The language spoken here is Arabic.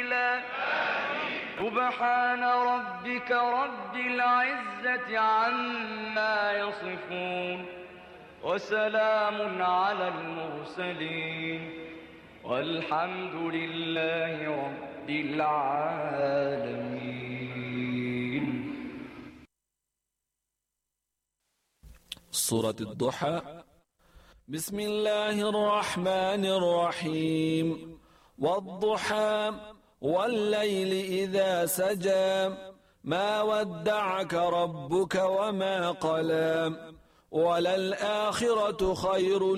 الله. سبحان ربك رب العزة عما يصفون وسلام على المرسلين والحمد لله رب العالمين. سورة الضحى. بسم الله الرحمن الرحيم. والضحى والليل إذا سجى ما ودعك ربك وما قلى وللآخرة خير